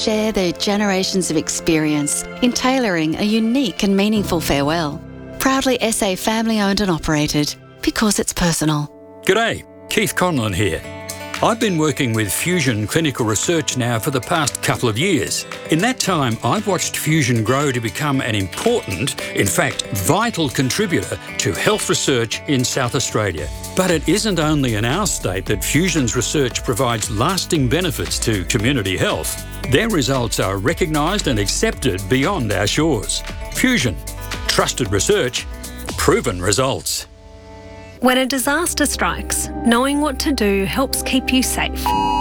share their generations of experience in tailoring a unique and meaningful farewell. Proudly SA family owned and operated, because it's personal. G'day, Keith Conlon here. I've been working with Fusion Clinical Research now for the past couple of years. In that time, I've watched Fusion grow to become an important, in fact, vital contributor to health research in South Australia. But it isn't only in our state that Fusion's research provides lasting benefits to community health. Their results are recognised and accepted beyond our shores. Fusion. Trusted research. Proven results. When a disaster strikes, knowing what to do helps keep you safe.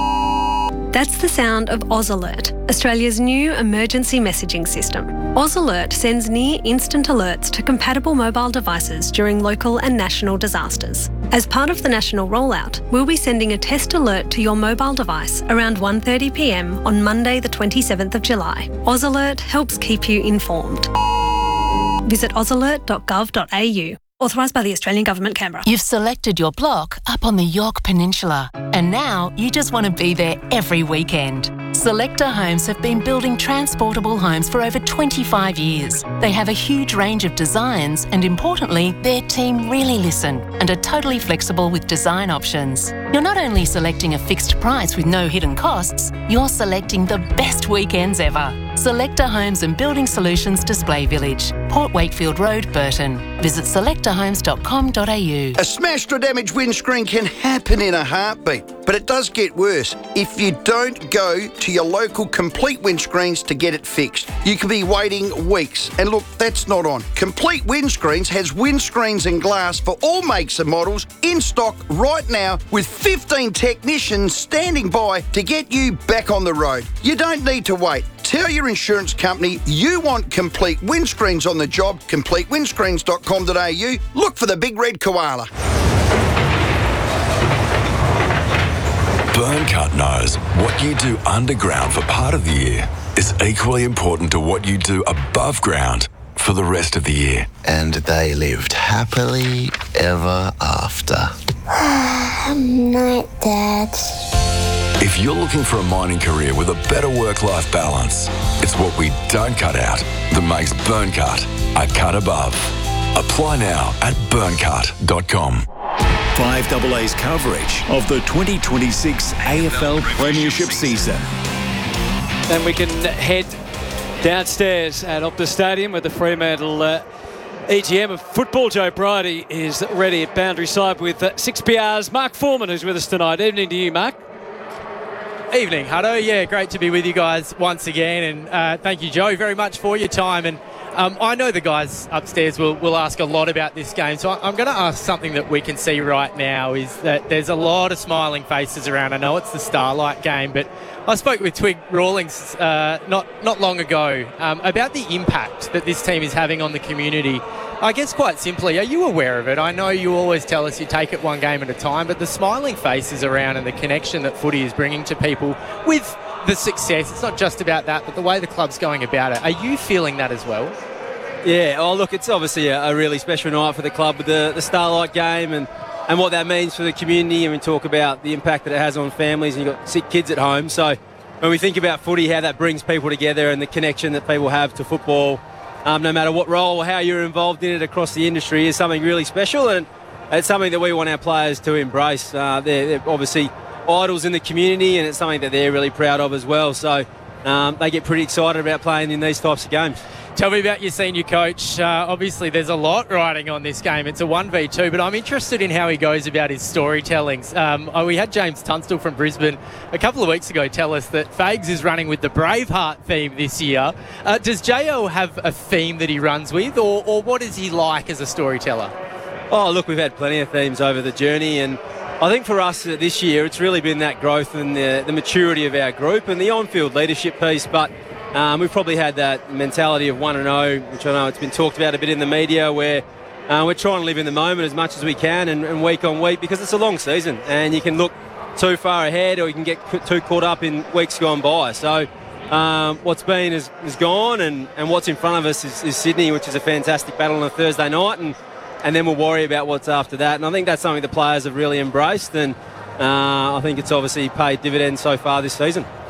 That's the sound of Oz Alert, Australia's new emergency messaging system. Oz Alert sends near-instant alerts to compatible mobile devices during local and national disasters. As part of the national rollout, we'll be sending a test alert to your mobile device around 1:30 p.m. on Monday the 27th of July. Oz Alert helps keep you informed. Visit ozalert.gov.au. Authorised by the Australian Government, Canberra. You've selected your block up on the Yorke Peninsula, and now you just want to be there every weekend. Selector Homes have been building transportable homes for over 25 years. They have a huge range of designs, and importantly, their team really listen and are totally flexible with design options. You're not only selecting a fixed price with no hidden costs, you're selecting the best weekends ever. Selector Homes and Building Solutions Display Village, Port Wakefield Road, Burton. Visit selectorhomes.com.au. A smashed or damaged windscreen can happen in a heartbeat, but it does get worse if you don't go to your local Complete Windscreens to get it fixed. You could be waiting weeks, and look, that's not on. Complete Windscreens has windscreens and glass for all makes and models in stock right now, with 15 technicians standing by to get you back on the road. You don't need to wait. Tell your insurance company you want Complete Windscreens on the job. CompleteWindscreens.com.au. Look for the big red koala. Burncut knows what you do underground for part of the year is equally important to what you do above ground for the rest of the year. And they lived happily ever after. Night, Dad. If you're looking for a mining career with a better work-life balance, it's what we don't cut out that makes Burncut a cut above. Apply now at burncut.com. 5AA's coverage of the 2026 AFL Premiership season. And we can head downstairs at Optus Stadium with the Fremantle EGM of football. Joe Bridie is ready at boundary side with 6PR's Mark Foreman, who's with us tonight. Evening to you, Mark. Evening, Hutto. Yeah, great to be with you guys once again, and thank you, Joe, very much for your time. And I know the guys upstairs will ask a lot about this game, so I'm going to ask something that we can see right now, is that there's a lot of smiling faces around. I know it's the Starlight game, but I spoke with Twig Rawlings not long ago about the impact that this team is having on the community. I guess quite simply, are you aware of it? I know you always tell us you take it one game at a time, but the smiling faces around and the connection that footy is bringing to people with the success, it's not just about that, but the way the club's going about it. Are you feeling that as well? Yeah, oh look, it's obviously a really special night for the club with the Starlight game and what that means for the community, and we talk about the impact that it has on families, and you've got sick kids at home. So when we think about footy, how that brings people together and the connection that people have to football, no matter what role or how you're involved in it across the industry, is something really special, and it's something that we want our players to embrace. They're obviously idols in the community, and it's something that they're really proud of as well. So they get pretty excited about playing in these types of games. Tell me about your senior coach. Obviously, there's a lot riding on this game. It's a 1v2, but I'm interested in how he goes about his storytellings. We had James Tunstall from Brisbane a couple of weeks ago tell us that Fags is running with the Braveheart theme this year. Does JL have a theme that he runs with, or what is he like as a storyteller? Oh, look, we've had plenty of themes over the journey, and I think for us this year, it's really been that growth and the maturity of our group and the on-field leadership piece, but we've probably had that mentality of 1-0, which I know it's been talked about a bit in the media, where we're trying to live in the moment as much as we can and week on week, because it's a long season and you can look too far ahead or you can get too caught up in weeks gone by. So what's been is gone, and what's in front of us is Sydney, which is a fantastic battle on a Thursday night, and then we'll worry about what's after that. And I think that's something the players have really embraced, and I think it's obviously paid dividends so far this season.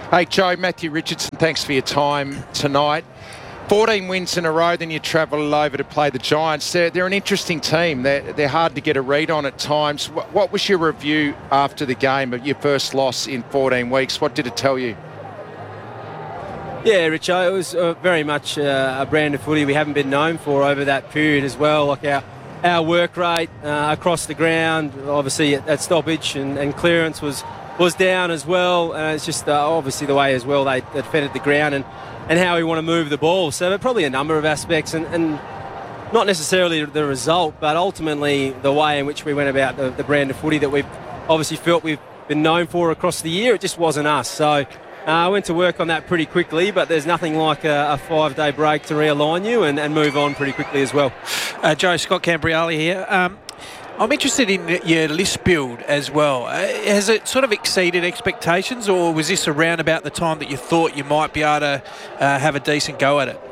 Hey, Joe, Matthew Richardson, thanks for your time tonight. 14 wins in a row, then you travel over to play the Giants. They're an interesting team. They're hard to get a read on at times. What was your review after the game of your first loss in 14 weeks? What did it tell you? Yeah, Richo, it was very much a brand of footy we haven't been known for over that period as well. Like our work rate across the ground, obviously at stoppage and clearance was down as well. It's just obviously the way as well they defended the ground and how we want to move the ball. So probably a number of aspects and not necessarily the result, but ultimately the way in which we went about the brand of footy that we've obviously felt we've been known for across the year. It just wasn't us. So I went to work on that pretty quickly, but there's nothing like a 5-day break to realign you and move on pretty quickly as well. Joe, Scott Cambriale here. I'm interested in your list build as well. Has it sort of exceeded expectations, or was this around about the time that you thought you might be able to have a decent go at it?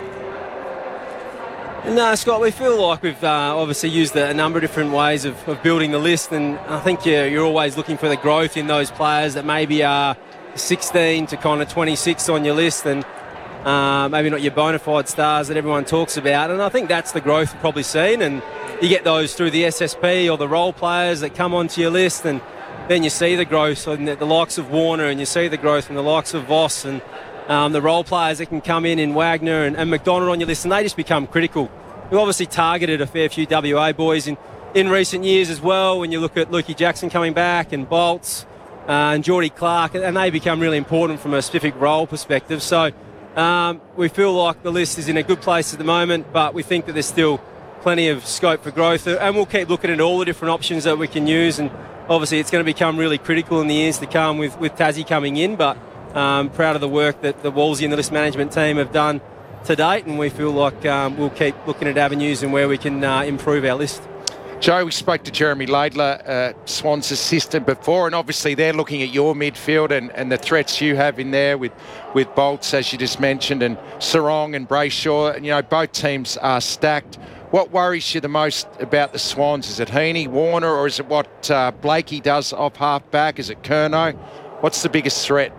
No, Scott, we feel like we've obviously used a number of different ways of building the list, and I think you're always looking for the growth in those players that maybe are 16 to kind of 26 on your list, and maybe not your bona fide stars that everyone talks about. And I think that's the growth we've probably seen, and you get those through the SSP or the role players that come onto your list, and then you see the growth in the likes of Warner, and you see the growth in the likes of Voss, and the role players that can come in Wagner and McDonald on your list, and they just become critical. We've obviously targeted a fair few WA boys in recent years as well, when you look at Lukey Jackson coming back and Bolts and Geordie Clark, and they become really important from a specific role perspective. So we feel like the list is in a good place at the moment, but we think that there's still plenty of scope for growth, and we'll keep looking at all the different options that we can use, and obviously it's going to become really critical in the years to come with Tassie coming in, but proud of the work that the Wolsey and the list management team have done to date, and we feel like we'll keep looking at avenues and where we can improve our list. Joe, we spoke to Jeremy Laidler, Swans assistant before, and obviously they're looking at your midfield and the threats you have in there with Bolts, as you just mentioned, and Sarong and Brayshaw. And, you know, both teams are stacked. What worries you the most about the Swans? Is it Heaney, Warner, or is it what Blakey does off half-back? Is it Curnow? What's the biggest threat?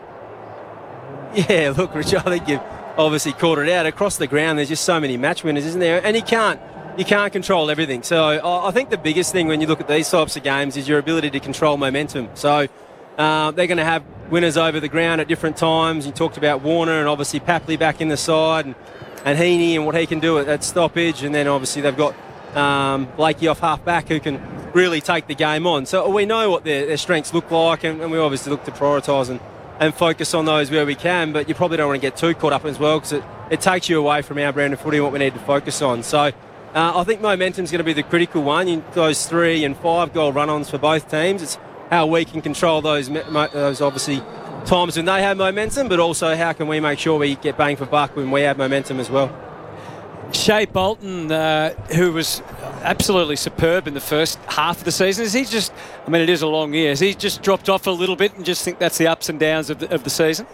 Yeah, look, Rich, I think you've obviously called it out. Across the ground, there's just so many match winners, isn't there? And you can't control everything. So I think the biggest thing when you look at these types of games is your ability to control momentum. So they're going to have winners over the ground at different times. You talked about Warner and obviously Papley back in the side, and Heaney and what he can do at stoppage. And then obviously they've got Blakey off half-back who can really take the game on. So we know what their strengths look like, and we obviously look to prioritise and focus on those where we can, but you probably don't want to get too caught up as well, because it takes you away from our brand of footy and what we need to focus on. So I think momentum's going to be the critical one. Those 3 and 5 goal run-ons for both teams. It's how we can control those obviously times when they have momentum, but also how can we make sure we get bang for buck when we have momentum as well. Shea Bolton, who was absolutely superb in the first half of the season, is he just, I mean, it is a long year, has he just dropped off a little bit and just think that's the ups and downs of the season?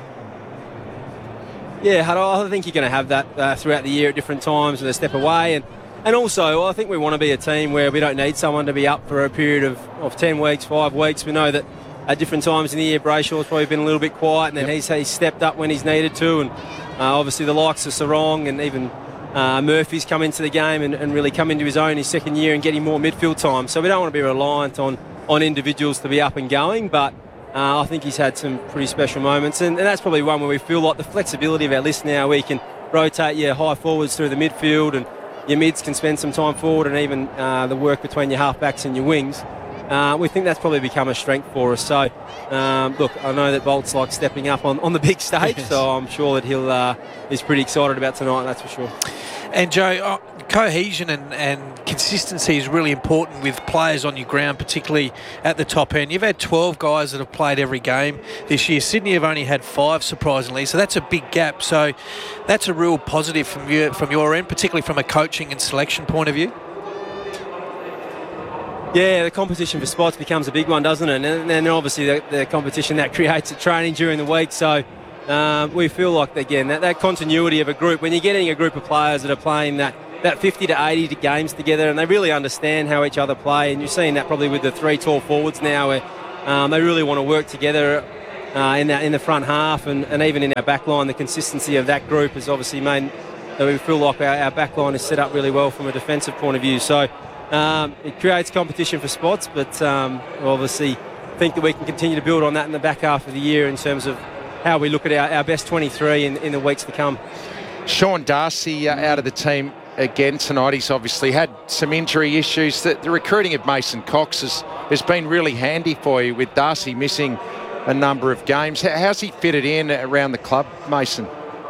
Yeah, I think you're going to have that throughout the year at different times with a step away. And also, I think we want to be a team where we don't need someone to be up for a period of 10 weeks, 5 weeks. We know that at different times in the year, Brayshaw's probably been a little bit quiet, and then he's stepped up when he's needed to. And obviously the likes of Sarong and even Murphy's come into the game and really come into his own his second year and getting more midfield time. So we don't want to be reliant on individuals to be up and going, but I think he's had some pretty special moments. And that's probably one where we feel like the flexibility of our list now, we can rotate your high forwards through the midfield, and your mids can spend some time forward, and even the work between your halfbacks and your wings. We think that's probably become a strength for us. So, look, I know that Bolt's like stepping up on the big stage, yes. So I'm sure that he's pretty excited about tonight, that's for sure. And Joe, cohesion and consistency is really important with players on your ground, particularly at the top end. You've had 12 guys that have played every game this year. Sydney have only had 5, surprisingly, so that's a big gap. So that's a real positive from your end, particularly from a coaching and selection point of view. Yeah, the competition for spots becomes a big one, doesn't it? And then obviously the competition that creates at training during the week. So we feel like, again, that continuity of a group, when you're getting a group of players that are playing that 50 to 80 games together, and they really understand how each other play, and you're seeing that probably with the 3 tall forwards now, where they really want to work together in the front half and even in our back line. The consistency of that group has obviously made that we feel like our back line is set up really well from a defensive point of view. So it creates competition for spots, but we obviously think that we can continue to build on that in the back half of the year in terms of how we look at our best 23 in the weeks to come. Sean Darcy out of the team again tonight. He's obviously had some injury issues. The recruiting of Mason Cox has been really handy for you, with Darcy missing a number of games. How's he fitted in around the club, Mason?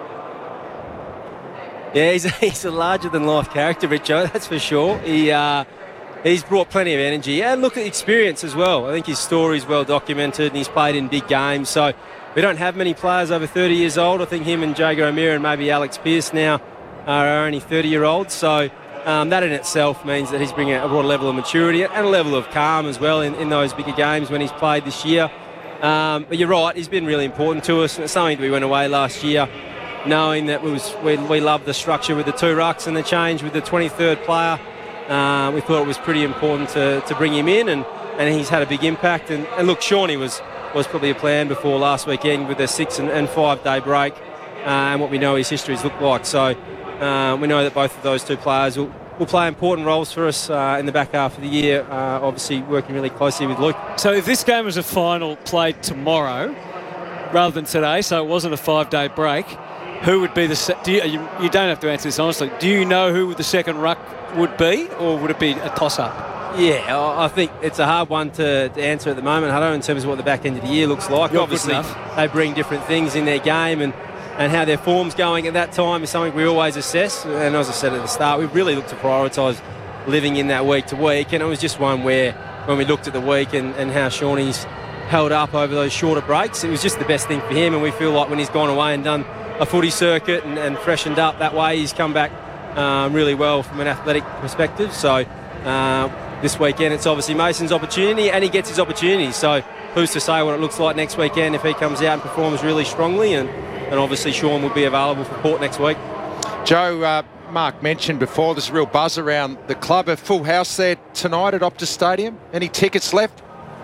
Yeah, he's a larger-than-life character, Richo, that's for sure. He's brought plenty of energy and look at experience as well. I think his story's well documented and he's played in big games. So we don't have many players over 30 years old. I think him and Jago O'Meara and maybe Alex Pearce now are only 30-year-olds. So that in itself means that he's bringing a broad level of maturity and a level of calm as well in those bigger games when he's played this year. But you're right, he's been really important to us. It's something that we went away last year knowing that we loved the structure with the 2 rucks and the change with the 23rd player. We thought it was pretty important to bring him in, and he's had a big impact. And look, Shawnee was probably a plan before last weekend with a 6 and 5 day break and what we know his histories look like. So we know that both of those 2 players will play important roles for us in the back half of the year, obviously working really closely with Luke. So if this game was a final played tomorrow rather than today, so it wasn't a 5-day break, who would be you don't have to answer this honestly, do you know who the second ruck would be, or would it be a toss-up? Yeah, I think it's a hard one to answer at the moment, Hutto, in terms of what the back end of the year looks like. You're obviously they bring different things in their game, and how their form's going at that time is something we always assess. And as I said at the start, we really look to prioritise living in that week to week, and it was just one where when we looked at the week and how Shawnee's held up over those shorter breaks, it was just the best thing for him, and we feel like when he's gone away and done a footy circuit and freshened up that way, he's come back really well from an athletic perspective. So this weekend it's obviously Mason's opportunity, and he gets his opportunity. So who's to say what it looks like next weekend if he comes out and performs really strongly, and obviously Sean will be available for Port next week. Joe, Mark mentioned before there's a real buzz around the club. A full house there tonight at Optus Stadium. Any tickets left?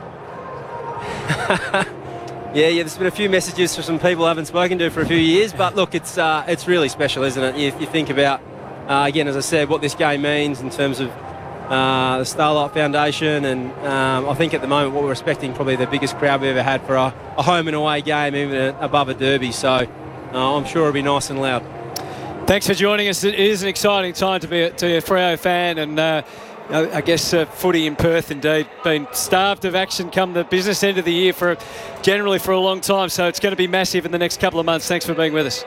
Yeah, there's been a few messages from some people I haven't spoken to for a few years, but look, it's really special, isn't it? You think about, again, as I said, what this game means in terms of the Starlight Foundation, and I think at the moment what we're expecting probably the biggest crowd we've ever had for a home and away game, even above a derby, so I'm sure it'll be nice and loud. Thanks for joining us. It is an exciting time to be a Freo fan, and I guess footy in Perth indeed been starved of action come the business end of the year generally for a long time, so it's going to be massive in the next couple of months. Thanks for being with us.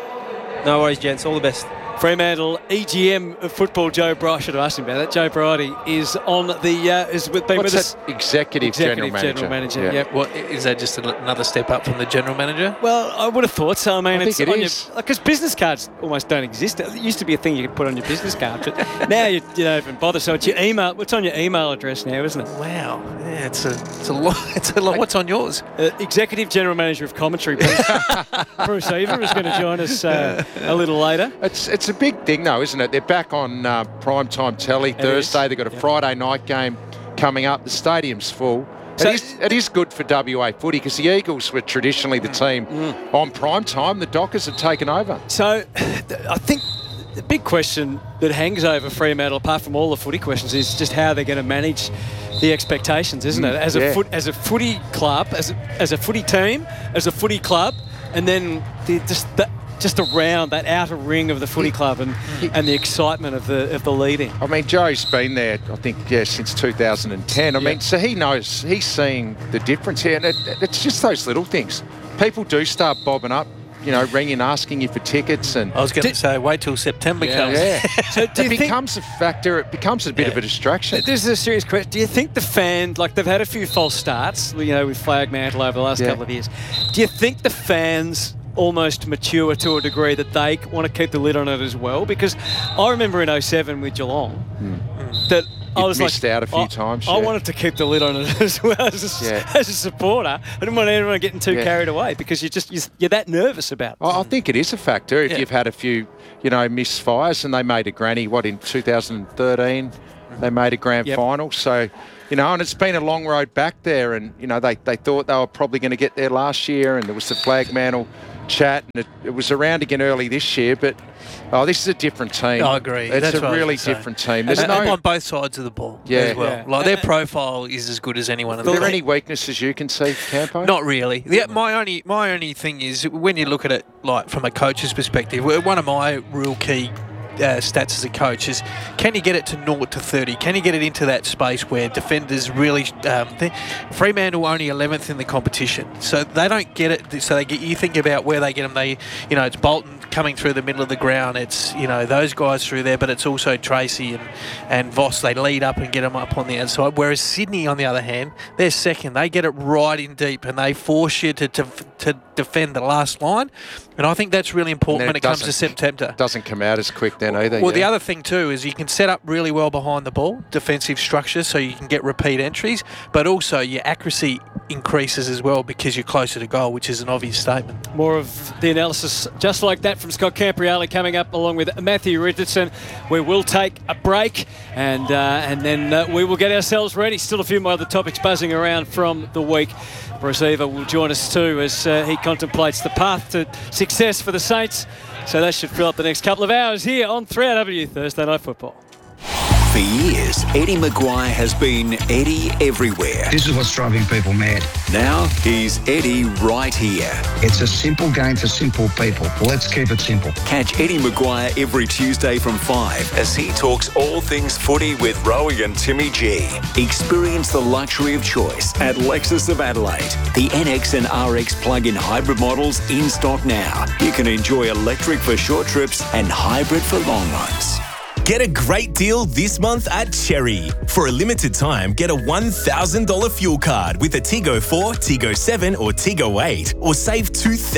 No worries, gents. All the best. Fremantle EGM of football, Joe Bryant. I should have asked him about that. Joe Bryant is on the been What's with us. Executive General Manager. Yeah. What is that? Just another step up from the General Manager? Well, I would have thought so. I mean, I think it is because business cards almost don't exist. It used to be a thing you could put on your business card, but now you don't even bother. So it's your email. What's on your email address now, isn't it? Wow. Yeah, it's a lot. It's a lot. What's on yours? Executive General Manager of Commentary, Bruce Eva is going to join us a little later. It's a big thing though, isn't it? They're back on primetime telly Thursday. They've got a Friday night game coming up. The stadium's full. So it is good for WA footy because the Eagles were traditionally the team on prime time. The Dockers have taken over. So I think the big question that hangs over Fremantle, apart from all the footy questions, is just how they're going to manage the expectations, isn't it? As a footy club, as a footy team, as a footy club, and then just around that outer ring of the footy club and the excitement of the leading. I mean, Joe's been there, I think, since 2010. I mean, so he knows, he's seeing the difference here. And it's just those little things. People do start bobbing up, ringing, asking you for tickets. And I was going to say, wait till September comes. Yeah. So it becomes a factor. It becomes a bit of a distraction. This is a serious question. Do you think the fans, they've had a few false starts, with Flagmantle over the last couple of years. Do you think the fans almost mature to a degree that they want to keep the lid on it as well? Because I remember in 07 with Geelong that I was missed out a few times. I wanted to keep the lid on it as well as a supporter. I didn't want anyone getting too carried away because you're that nervous about it. I think it is a factor if you've had a few, misfires, and they made a granny, in 2013? They made a grand final. So and it's been a long road back there, and, they thought they were probably going to get there last year, and there was the flag mantle chat, and it was around again early this year, but this is a different team. I agree. It's a really different team. There's on both sides of the ball as well. Like their profile is as good as anyone. Are there any weaknesses you can see, Campo? Not really. Yeah, my only thing is when you look at it like from a coach's perspective, one of my real key stats as a coach is, can you get it to 0 to 30? Can you get it into that space where defenders really... Fremantle only 11th in the competition, so they don't get it. So you think about where they get them. It's Bolton coming through the middle of the ground. It's, those guys through there, but it's also Tracy and Voss. They lead up and get them up on the outside. Whereas Sydney, on the other hand, they're second. They get it right in deep and they force you to defend the last line. And I think that's really important when it comes to September. Doesn't come out as quick then either. Well, the other thing too is you can set up really well behind the ball, defensive structure, so you can get repeat entries, but also your accuracy increases as well because you're closer to goal, which is an obvious statement. More of the analysis just like that from Scott Campriale coming up along with Matthew Richardson. We will take a break and then we will get ourselves ready. Still a few more other topics buzzing around from the week. Bruce Eva will join us too as he contemplates the path to success for the Saints. So that should fill up the next couple of hours here on 3RW Thursday Night Football. For years, Eddie Maguire has been Eddie everywhere. This is what's driving people mad. Now he's Eddie right here. It's a simple game for simple people. Let's keep it simple. Catch Eddie Maguire every Tuesday from 5 as he talks all things footy with Rowie and Timmy G. Experience the luxury of choice at Lexus of Adelaide. The NX and RX plug-in hybrid models in stock now. You can enjoy electric for short trips and hybrid for long runs. Get a great deal this month at Cherry. For a limited time, get a $1,000 fuel card with a Tiggo 4, Tiggo 7 or Tiggo 8, or save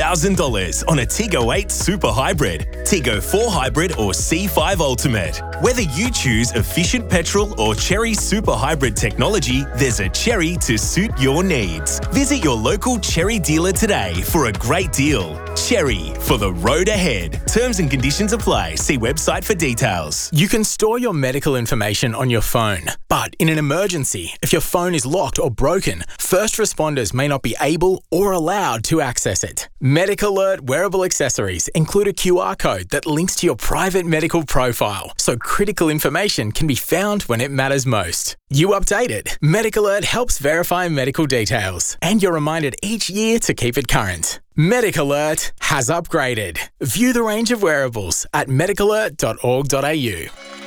$2,000 on a Tiggo 8 Super Hybrid, Tiggo 4 Hybrid or C5 Ultimate. Whether you choose efficient petrol or Cherry Super Hybrid technology, there's a Cherry to suit your needs. Visit your local Cherry dealer today for a great deal. Cherry, for the road ahead. Terms and conditions apply. See website for details. You can store your medical information on your phone, but in an emergency, if your phone is locked or broken, first responders may not be able or allowed to access it. Medic Alert wearable accessories include a QR code that links to your private medical profile, so critical information can be found when it matters most. You update it. Medic Alert helps verify medical details, and you're reminded each year to keep it current. Medic Alert has upgraded. View the range of wearables at medicalert.org.au.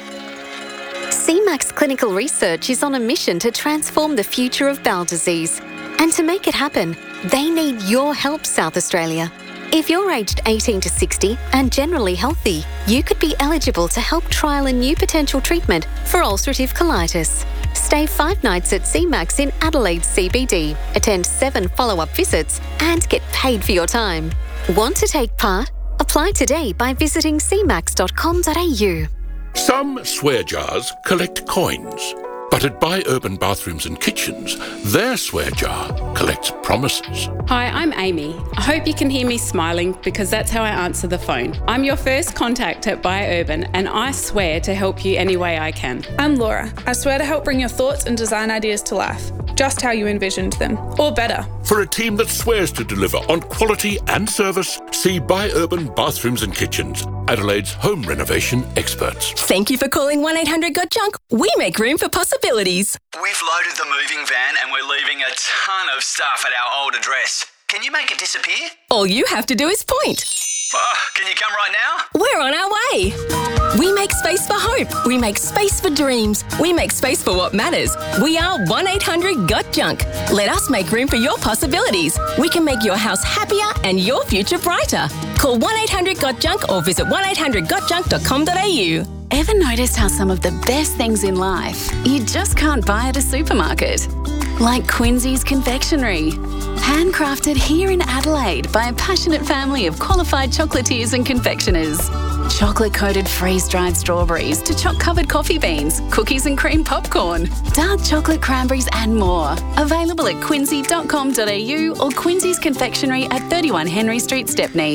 CMAX Clinical Research is on a mission to transform the future of bowel disease. And to make it happen, they need your help, South Australia. If you're aged 18 to 60 and generally healthy, you could be eligible to help trial a new potential treatment for ulcerative colitis. Stay 5 nights at CMAX in Adelaide CBD, attend 7 follow-up visits and get paid for your time. Want to take part? Apply today by visiting cmax.com.au. Some swear jars collect coins, but at Buy Urban Bathrooms and Kitchens, their swear jar collects promises. Hi, I'm Amy. I hope you can hear me smiling because that's how I answer the phone. I'm your first contact at Buy Urban and I swear to help you any way I can. I'm Laura. I swear to help bring your thoughts and design ideas to life, just how you envisioned them, or better. For a team that swears to deliver on quality and service, see Buy Urban Bathrooms and Kitchens, Adelaide's home renovation experts. Thank you for calling 1-800-GOT-JUNK. We make room for possibilities. We've loaded the moving van and we're leaving a ton of stuff at our old address. Can you make it disappear? All you have to do is point. Can you come right now? We're on our way. We make space for hope. We make space for dreams. We make space for what matters. We are 1-800-GOT-JUNK. Let us make room for your possibilities. We can make your house happier and your future brighter. Call 1-800-GOT-JUNK or visit 1-800-GOT-JUNK.com.au. Ever noticed how some of the best things in life you just can't buy at a supermarket? Like Quincy's Confectionery. Handcrafted here in Adelaide by a passionate family of qualified chocolatiers and confectioners. Chocolate-coated freeze-dried strawberries to choc-covered coffee beans, cookies and cream popcorn, dark chocolate cranberries and more. Available at quincy.com.au or Quincy's Confectionery at 31 Henry Street, Stepney.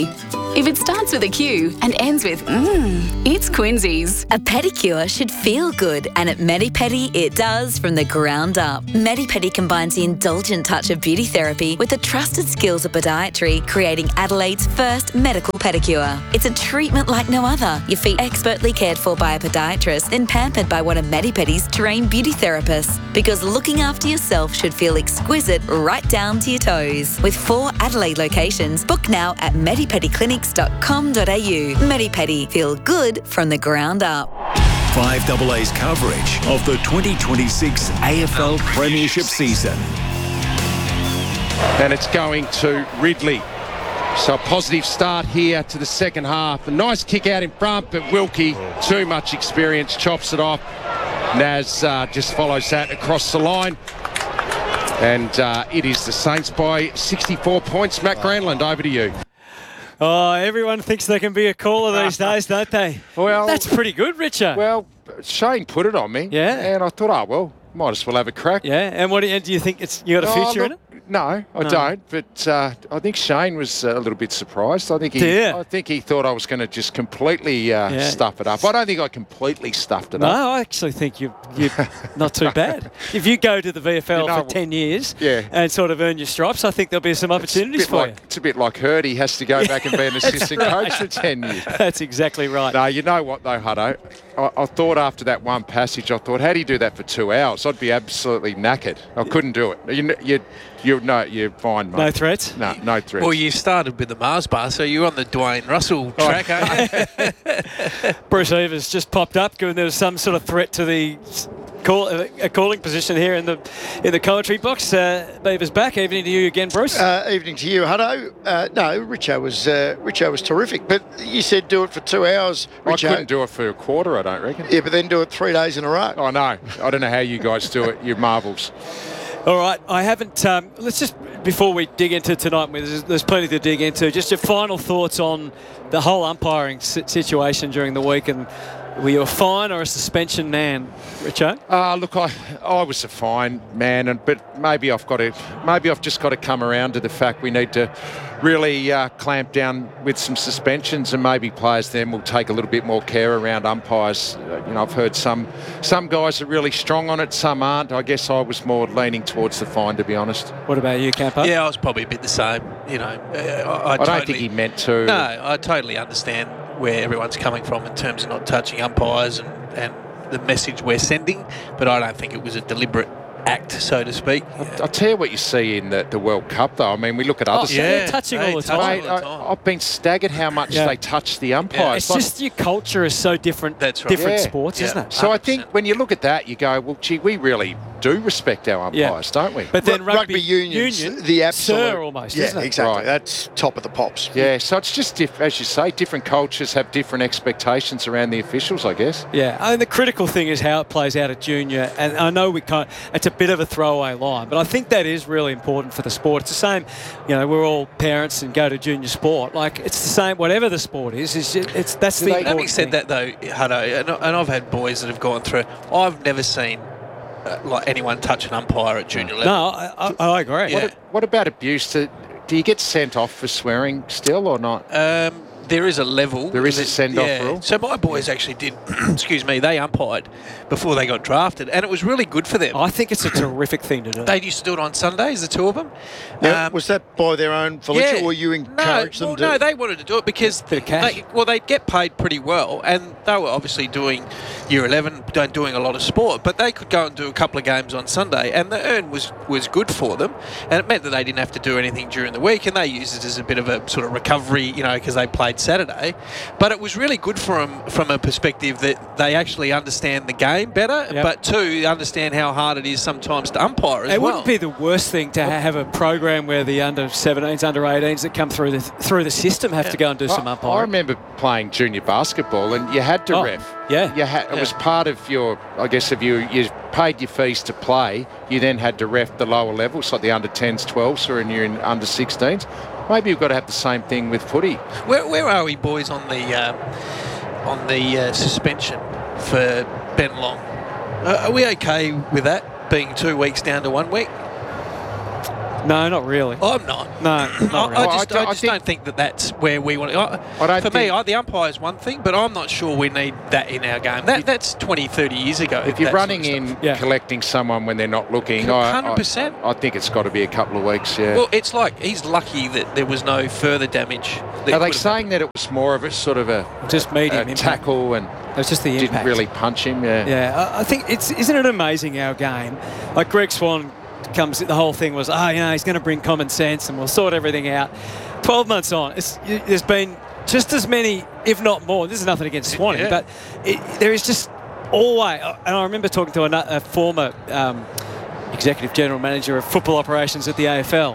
If it starts with a Q and ends with it's Quincy's. A pedicure should feel good, and at Medipedi it does from the ground up. Medipedi combines the indulgent touch of beauty therapy with the trusted skills of podiatry, creating Adelaide's first medical pedicure. It's a treatment like no other. Your feet expertly cared for by a podiatrist, then pampered by one of Medipedi's trained beauty therapists. Because looking after yourself should feel exquisite right down to your toes. With 4 Adelaide locations, book now at medipediclinics.com.au. Medipedi, feel good from the ground up. 5AA's coverage of the 2026 AFL Premiership season. And it's going to Ridley. So a positive start here to the second half. A nice kick out in front, but Wilkie, too much experience, chops it off. Naz just follows that across the line. And it is the Saints by 64 points. Matt Granlund, over to you. Oh, everyone thinks they can be a caller these days, don't they? Well, that's pretty good, Richard. Well, Shane put it on me. Yeah. And I thought, oh, well, might as well have a crack. Yeah, and what do you think you got a future in it? No, I don't. But I think Shane was a little bit surprised. I think he thought I was going to just completely stuff it up. I don't think I completely stuffed it up. No, I actually think you're not too bad. If you go to the VFL for 10 years and sort of earn your stripes, I think there'll be some opportunities for you. It's a bit like Hurd. He has to go back and be an assistant coach for 10 years. That's exactly right. No, you know what though, Hutto? I thought after that one passage, how do you do that for 2 hours? I'd be absolutely knackered. I couldn't do it. You're fine, mate. No threats? No threats. Well, you started with the Mars bar, so you're on the Dwayne Russell track, aren't you? Bruce Evers just popped up, given there was some sort of threat to the calling position here in the commentary box. Beaver's back. Evening to you again, Bruce. Evening to you, Hutto. No, Richo was terrific, but you said do it for 2 hours, Richo. I couldn't do it for a quarter, I don't reckon. Yeah, but then do it 3 days in a row. I know. I don't know how you guys do it. You're marvels. All right, I haven't. Let's just, before we dig into tonight, there's plenty to dig into. Just your final thoughts on the whole umpiring situation during the week, and were you a fine or a suspension man, Richo? Look, I was a fine man, but maybe I've just got to come around to the fact we need to really clamp down with some suspensions, and maybe players then will take a little bit more care around umpires. I've heard some guys are really strong on it, some aren't. I guess I was more leaning towards the fine, to be honest. What about you, Campo? Yeah, I was probably a bit the same. I don't think he meant to. No, I totally understand where everyone's coming from in terms of not touching umpires and the message we're sending, but I don't think it was a deliberate act, so to speak. I'll tell you what you see in the World Cup, though. I mean, we look at other... they're touching all the time. I've been staggered how much they touch the umpires. Yeah, it's just your culture is so different. That's right. Different sports, isn't it? So 100%. I think when you look at that, you go, well, gee, we really do respect our umpires, don't we? But then rugby union, the absolute... almost, yeah, isn't it? exactly. Right. That's top of the pops. Yeah, so it's just, as you say, different cultures have different expectations around the officials, I guess. Yeah, I mean, the critical thing is how it plays out at junior, and I know it's a bit of a throwaway line, but I think that is really important for the sport. It's the same, we're all parents and go to junior sport. Like, it's the same, whatever the sport is, that's the important Having said that, though, Hutto, and I've had boys that have gone through, I've never seen like anyone touch an umpire at junior level. No, I agree. Yeah. What about abuse? Do you get sent off for swearing still or not? There is a level. There is a send-off rule? So my boys actually did, they umpired before they got drafted, and it was really good for them. I think it's a terrific thing to do. They used to do it on Sundays, the two of them. Was that by their own volition, or you encouraged them to? No, they wanted to do it because they'd get paid pretty well, and they were obviously doing Year 11, doing a lot of sport, but they could go and do a couple of games on Sunday, and the earn was good for them, and it meant that they didn't have to do anything during the week, and they used it as a bit of a sort of recovery, because they played Saturday. But it was really good for them from a perspective that they actually understand the game better, but two, understand how hard it is sometimes to umpire as well. It wouldn't be the worst thing to have a program where the under-17s, under-18s that come through the system have to go and do some umpiring. I remember playing junior basketball, and you had to ref. Yeah. It was part of your, I guess, if you paid your fees to play, you then had to ref the lower levels, like the under-10s, 12s, or you're in under-16s. Maybe you've got to have the same thing with footy. Where are we, boys, on the suspension for Ben Long? Are we okay with that being 2 weeks down to 1 week? No, not really. I'm not. No, not really. I just don't think that's where we want to... For me, the umpire is one thing, but I'm not sure we need that in our game. That's 20, 30 years ago. If you're running in, collecting someone when they're not looking, 100%. I think it's got to be a couple of weeks, yeah. Well, it's like he's lucky that there was no further damage. Are they saying that it was more of a sort of a... Just medium a tackle and... It was just the impact. Didn't really punch him, yeah. Yeah, I think isn't it amazing, our game? Like Greg Swan the whole thing was, he's going to bring common sense and we'll sort everything out. 12 months on, there's been just as many, if not more. This is nothing against Swanee, but there is just always, and I remember talking to a former executive general manager of football operations at the AFL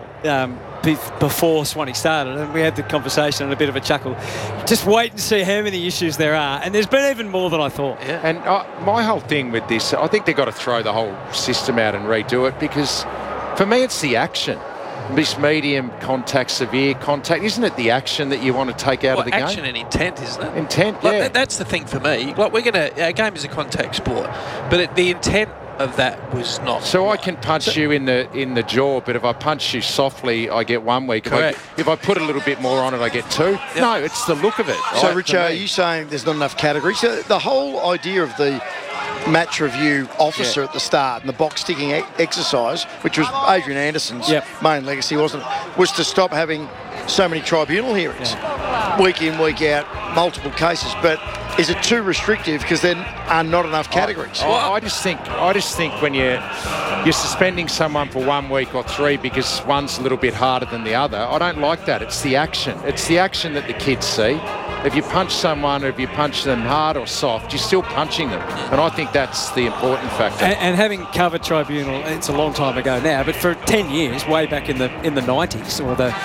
before Swanee started, and we had the conversation and a bit of a chuckle. Just wait and see how many issues there are, and there's been even more than I thought. Yeah. And my whole thing with this, I think they've got to throw the whole system out and redo it, because for me it's the action. This medium contact, severe contact, isn't it the action that you want to take out of the game? Action and intent, isn't it? Intent, yeah. That's the thing for me. Like our game is a contact sport, but the intent of that was not. So I can punch you in the jaw, but if I punch you softly, I get 1 week. If I put a little bit more on it, I get 2. Yep. No, it's the look of it. So, Richard, are you saying there's not enough categories? So the whole idea of the match review officer at the start and the box ticking exercise, which was Adrian Anderson's main legacy, was to stop having so many tribunal hearings, week in, week out, multiple cases. But is it too restrictive because there are not enough categories? I just think when you're suspending someone for 1 week or 3 because one's a little bit harder than the other, I don't like that. It's the action. It's the action that the kids see. If you punch someone, or if you punch them hard or soft, you're still punching them. And I think that's the important factor. And having covered tribunal, it's a long time ago now, but for 10 years, way back in the 90s, or the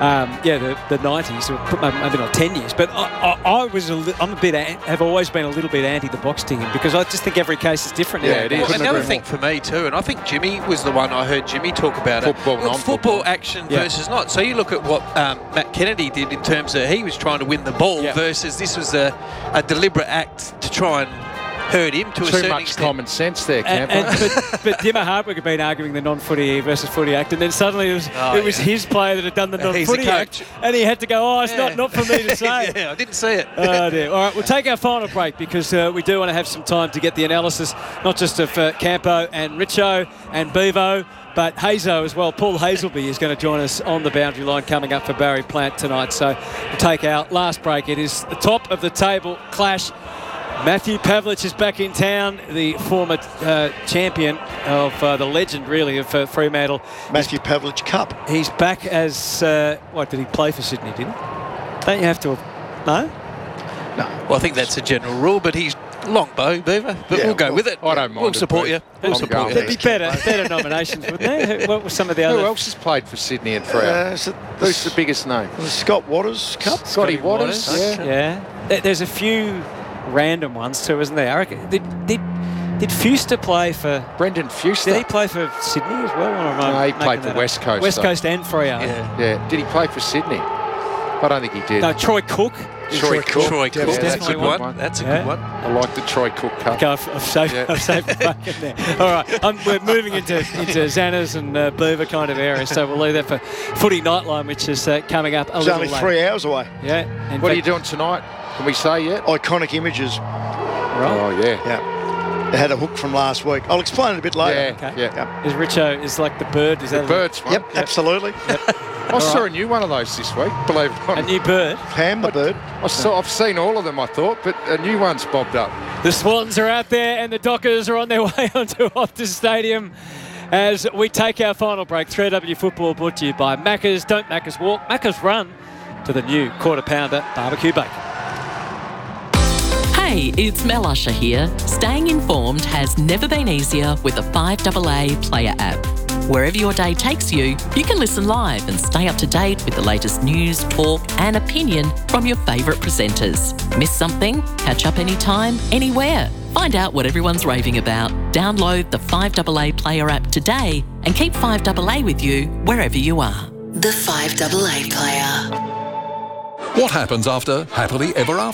90s, or maybe not 10 years, but have always been a little bit anti the box ticking, because I just think every case is different. Yeah, it is. Another thing for me too, and I think Jimmy was the one I heard Jimmy talk about football action versus not. So you look at what Matt Kennedy did in terms of he was trying to win the ball versus this was a deliberate act to try and hurt him to a certain extent. Too much common sense there, Camper. But Dimmer Hardwick had been arguing the non-footy versus footy act, and then suddenly it was his player that had done the non-footy act, and he had to go, it's not for me to say. I didn't see it. Oh dear. All right, we'll take our final break, because we do want to have some time to get the analysis, not just of Campo and Richo and Bevo, but Hazo as well. Paul Hazelby is going to join us on the boundary line coming up for Barry Plant tonight. So we'll take our last break. It is the top of the table clash. Matthew Pavlich is back in town, the former champion of the legend, really, of Fremantle. Matthew Pavlich Cup. He's back as, did he play for Sydney, didn't he? Don't you have to, no? No. Well, I think that's a general rule, but he's long bow, Beaver, but we'll go with it. I don't mind. We'll support you. There'd be better nominations, wouldn't there? What were some of the other? Who else has played for Sydney and Freo? Who's the biggest name? The Scott Waters Cup. Scotty Waters. Yeah. There's a few random ones too, isn't there? I reckon. Did Fuster play for... Brendan Fuster. Did he play for Sydney as well? No, he played for West Coast. West Coast and Freo. Yeah. Did he play for Sydney? I don't think he did. No, Troy Cook. Troy Cook. That's a good one. That's a good one. I like the Troy Cook Cup. Okay, I've saved the bucket there. All right, we're moving into Xana's and Beaver kind of area, so we'll leave that for Footy Nightline, which is coming up a little later. It's only 3 hours away. Yeah. What are you doing tonight? Can we say yet? Iconic Images. Right. Oh, yeah. They had a hook from last week. I'll explain it a bit later. Yeah. Is Richo is like the bird? Is that the bird's one? Yep, absolutely. I saw a new one of those this week, believe it or not. A new bird? Pam the bird. I've seen all of them, I thought, but a new one's bobbed up. The Swans are out there and the Dockers are on their way onto Optus Stadium as we take our final break. 3AW Football brought to you by Macca's. Don't Macca's walk, Macca's run to the new Quarter Pounder Barbecue Bacon. Hey, it's Mel Usher here. Staying informed has never been easier with the 5AA Player app. Wherever your day takes you, you can listen live and stay up to date with the latest news, talk and opinion from your favourite presenters. Miss something? Catch up anytime, anywhere. Find out what everyone's raving about. Download the 5AA Player app today and keep 5AA with you wherever you are. The 5AA Player. What happens after Happily Ever After?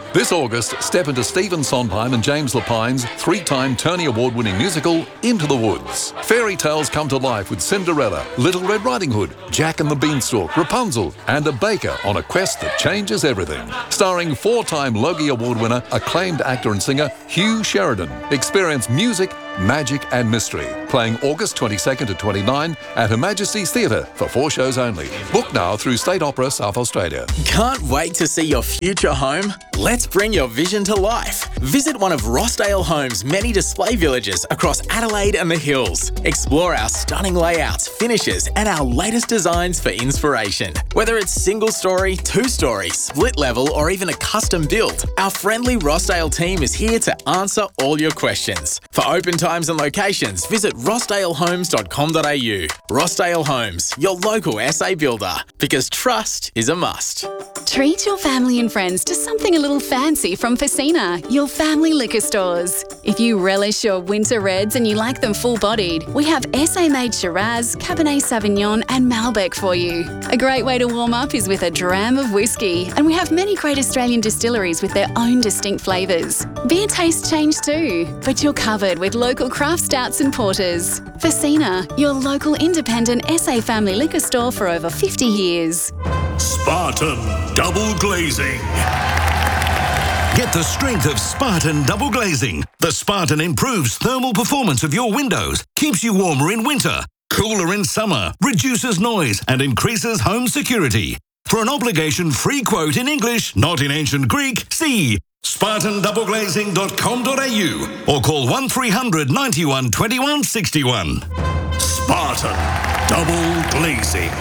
This August, step into Stephen Sondheim and James Lapine's 3-time Tony Award-winning musical, Into the Woods. Fairy tales come to life with Cinderella, Little Red Riding Hood, Jack and the Beanstalk, Rapunzel, and a baker on a quest that changes everything. Starring 4-time Logie Award winner, acclaimed actor and singer Hugh Sheridan. Experience music, magic and mystery. Playing August 22nd to 29 at Her Majesty's Theatre for 4 shows only. Book now through State Opera South Australia. Can't wait to see your future home? Let's bring your vision to life. Visit one of Rossdale Homes' many display villages across Adelaide and the Hills. Explore our stunning layouts, finishes, and our latest designs for inspiration. Whether it's single story, 2-story, split level, or even a custom build, our friendly Rossdale team is here to answer all your questions. For open times and locations, visit rossdalehomes.com.au. Rossdale Homes, your local SA builder, because trust is a must. Treat your family and friends to something a little fancy from Facina, your family liquor stores. If you relish your winter reds and you like them full-bodied, we have SA-made Shiraz, Cabernet Sauvignon and Malbec for you. A great way to warm up is with a dram of whiskey, and we have many great Australian distilleries with their own distinct flavours. Beer tastes change too, but you're covered with local craft stouts and porters. Facina, your local independent SA family liquor store for over 50 years. Spartan Double Glazing. Get the strength of Spartan Double Glazing. The Spartan improves thermal performance of your windows, keeps you warmer in winter, cooler in summer, reduces noise and increases home security. For an obligation-free quote in English, not in ancient Greek, see spartandoubleglazing.com.au or call 1300 91 21 61. Spartan Double Glazing.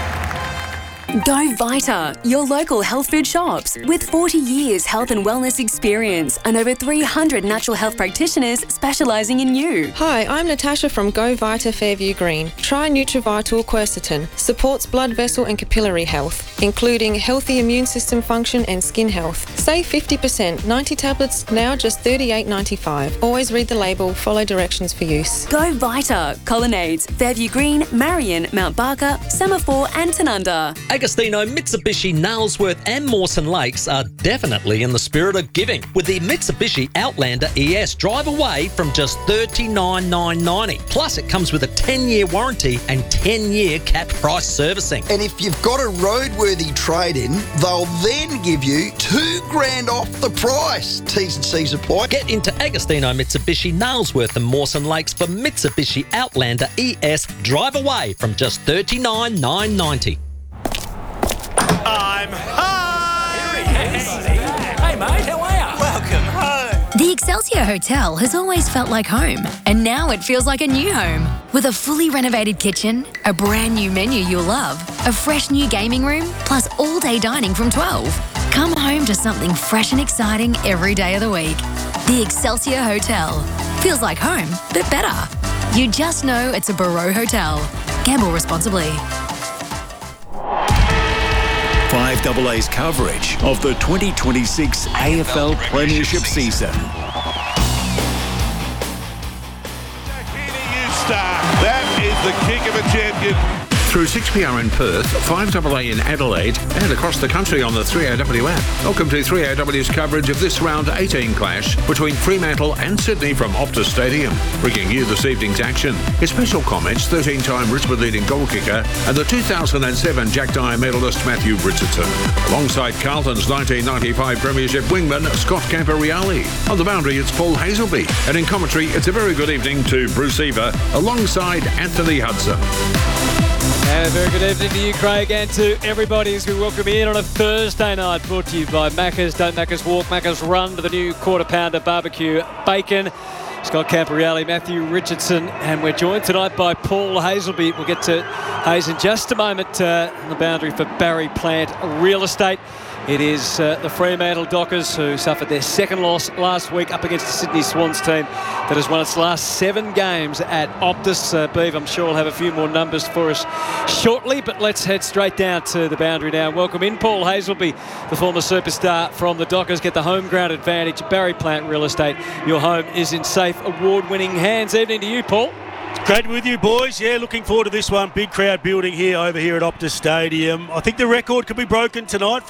Go Vita, your local health food shops. With 40 years health and wellness experience and over 300 natural health practitioners specialising in you. Hi, I'm Natasha from Go Vita Fairview Green. Try Nutrivital Quercetin. Supports blood vessel and capillary health, including healthy immune system function and skin health. Save 50%, 90 tablets, now just $38.95. Always read the label, follow directions for use. Go Vita, Colonnades, Fairview Green, Marion, Mount Barker, Semaphore and Tanunda. Agostino, Mitsubishi, Nailsworth and Mawson Lakes are definitely in the spirit of giving, with the Mitsubishi Outlander ES drive away from just $39,990. Plus it comes with a 10-year warranty and 10-year capped price servicing. And if you've got a roadworthy trade-in, they'll then give you $2,000 off the price. T's and C's apply. Get into Agostino, Mitsubishi, Nailsworth and Mawson Lakes for Mitsubishi Outlander ES drive away from just $39,990. I'm home! Hey mate, how are you? Welcome home! The Excelsior Hotel has always felt like home, and now it feels like a new home. With a fully renovated kitchen, a brand new menu you'll love, a fresh new gaming room, plus all-day dining from 12. Come home to something fresh and exciting every day of the week. The Excelsior Hotel. Feels like home, but better. You just know it's a Barreau Hotel. Gamble responsibly. 5AA's coverage of the 2026 AFL Premiership season. That is the kick of a champion. Through 6PR in Perth, 5AA in Adelaide, and across the country on the 3AW app. Welcome to 3AW's coverage of this round 18 clash between Fremantle and Sydney from Optus Stadium. Bringing you this evening's action. His special comments, 13-time Richmond leading goal kicker and the 2007 Jack Dyer medalist Matthew Richardson. Alongside Carlton's 1995 Premiership wingman Scott Camporeale. On the boundary, it's Paul Hazelby. And in commentary, it's a very good evening to Bruce Eva alongside Anthony Hudson. And a very good evening to you, Craig, and to everybody as we welcome you in on a Thursday night, brought to you by Macca's. Don't Macca's walk, Macca's run to the new quarter pounder barbecue bacon. Scott Camporeale, Matthew Richardson, and we're joined tonight by Paul Hazelby. We'll get to Hayes in just a moment on the boundary for Barry Plant Real Estate. It is the Fremantle Dockers who suffered their second loss last week up against the Sydney Swans team that has won its last 7 games at Optus. Beav, I'm sure we'll have a few more numbers for us shortly, but let's head straight down to the boundary now. Welcome in Paul Hazelby, the former superstar from the Dockers. Get the home ground advantage. Barry Plant Real Estate, your home is in safe, award-winning hands. Evening to you, Paul. Great with you, boys. Yeah, looking forward to this one. Big crowd building here over here at Optus Stadium. I think the record could be broken tonight.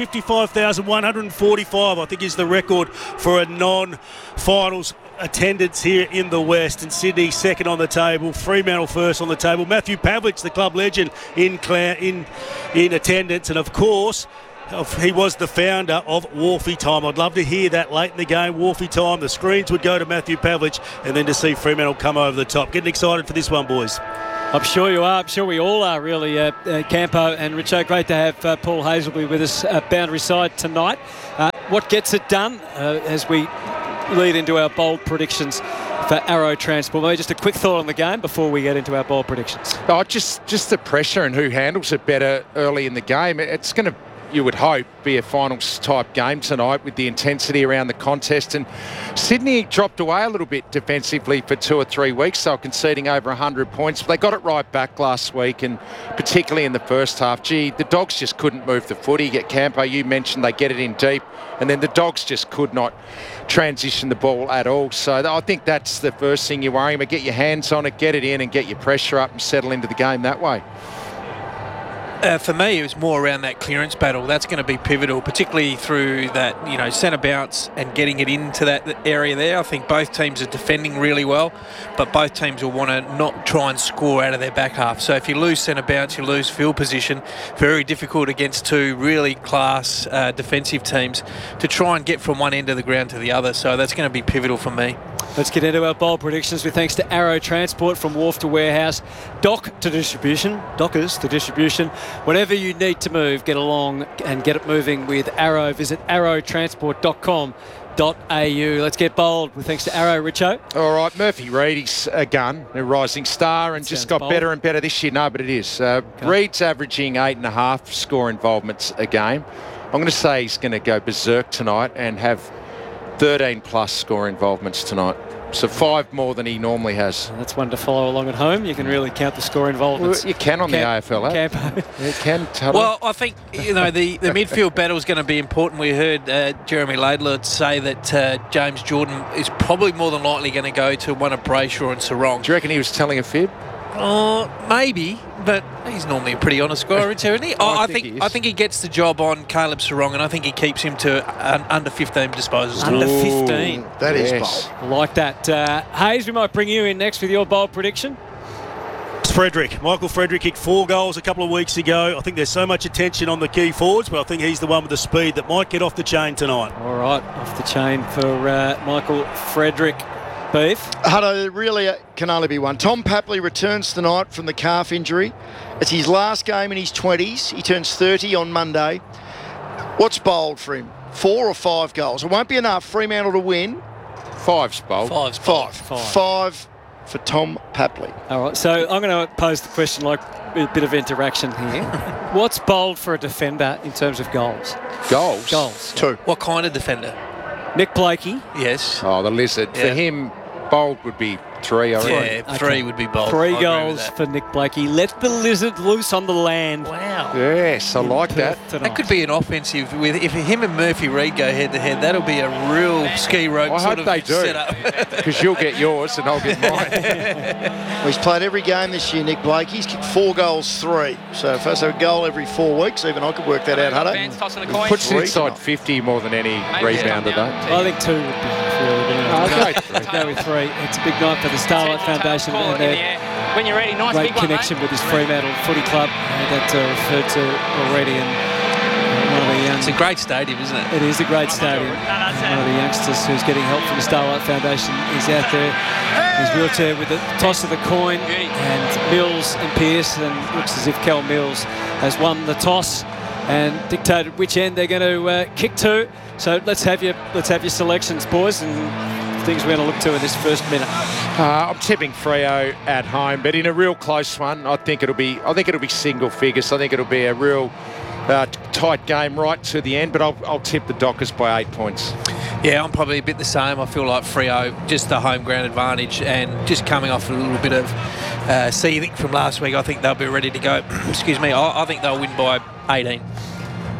55,145, I think, is the record for a non-finals attendance here in the West. And Sydney second on the table. Fremantle first on the table. Matthew Pavlich, the club legend, in attendance. And, of course, he was the founder of Wharfie Time. I'd love to hear that late in the game. Wharfie Time. The screens would go to Matthew Pavlich, and then to see Fremantle come over the top. Getting excited for this one, boys. I'm sure you are. I'm sure we all are, really. Campo and Richo, great to have Paul Hazelby with us at Boundary Side tonight. What gets it done as we lead into our bold predictions for Arrow Transport? Maybe just a quick thought on the game before we get into our bold predictions. Oh, just the pressure and who handles it better early in the game. It's going to, you would hope, be a finals-type game tonight with the intensity around the contest. And Sydney dropped away a little bit defensively for 2 or 3 weeks. They were conceding over 100 points. But they got it right back last week, and particularly in the first half. Gee, the Dogs just couldn't move the footy. Get Campo, you mentioned they get it in deep, and then the Dogs just could not transition the ball at all. So I think that's the first thing you're worrying about. Get your hands on it, get it in, and get your pressure up and settle into the game that way. For me, it was more around that clearance battle. That's going to be pivotal, particularly through that, centre bounce and getting it into that area there. I think both teams are defending really well, but both teams will want to not try and score out of their back half. So if you lose centre bounce, you lose field position. Very difficult against two really class defensive teams to try and get from one end of the ground to the other. So that's going to be pivotal for me. Let's get into our bold predictions with thanks to Arrow Transport, from wharf to warehouse, dock to distribution, dockers to distribution. Whatever you need to move, get along and get it moving with Arrow. Visit arrowtransport.com.au. Let's get bold with thanks to Arrow. Richo? All right, Murphy Reid, he's a gun, a rising star, and just got bold. better and better this year. No, but it is. Reid's averaging 8.5 score involvements a game. I'm going to say he's going to go berserk tonight and have 13 plus score involvements tonight. So 5 more than he normally has. That's one to follow along at home. You can really count the score involvements. Well, you can on the AFL app. You can. Well, I think the midfield battle is going to be important. We heard Jeremy Laidler say that James Jordan is probably more than likely going to go to one of Brayshaw and Sarong. Do you reckon he was telling a fib? Maybe, but he's normally a pretty honest guy, isn't he? I think he gets the job on Caleb Sarong, and I think he keeps him to under 15 disposals. Under 15. That is bold. I like that. Hayes, we might bring you in next with your bold prediction. It's Frederick. Michael Frederick kicked 4 goals a couple of weeks ago. I think there's so much attention on the key forwards, but I think he's the one with the speed that might get off the chain tonight. All right, off the chain for Michael Frederick. Beef? Hutto, really can only be one. Tom Papley returns tonight from the calf injury. It's his last game in his 20s. He turns 30 on Monday. What's bold for him? 4 or 5 goals? It won't be enough. Fremantle to win. 5's bold. 5 for Tom Papley. All right, so I'm going to pose the question like a bit of interaction here. What's bold for a defender in terms of goals? Goals? 2. What kind of defender? Nick Blakey. Yes. Oh, the Lizard. Yeah. For him, bold would be 3, I reckon. Yeah, 3 would be bold. 3 goals for Nick Blakey. Let the Lizard loose on the land. Wow. Yes, I like that. That could be an offensive. If him and Murphy Reid go head-to-head, that'll be a real ski rope I hope they do, setup. because you'll get yours and I'll get mine. Well, he's played every game this year, Nick Blakey. He's kicked 4 goals, 3. So first a goal every 4 weeks. Even I could work that out, Hutto. He puts it inside 50 more than any rebounder, though. I think 2 would be really good. I'll go with 3. It's a big night for the Starlight Foundation and their when you're ready, nice great big one, connection with this Fremantle Footy Club that referred to already. And one of the it's a great stadium, isn't it? It is a great stadium. One of the youngsters who's getting help from the Starlight Foundation is out there. His wheelchair with the toss of the coin, and Mills and Pearce, and looks as if Cal Mills has won the toss and dictated which end they're going to kick to. So let's have your selections, boys, and things we're going to look to in this first minute. I'm tipping Freo at home, but in a real close one. I think it'll be single figures. I think it'll be a real tight game right to the end, but I'll tip the Dockers by 8 points. Yeah, I'm probably a bit the same. I feel like Freo, just the home ground advantage, and just coming off a little bit of seething from last week, I think they'll be ready to go. Excuse me. I think they'll win by 18.